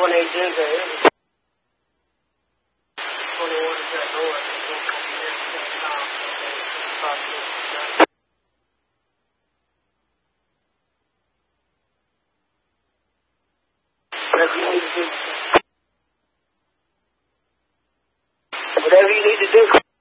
when they dig that. When they order that noise, it's going to come in at the same time. Whatever you need to do. Whatever you need to do.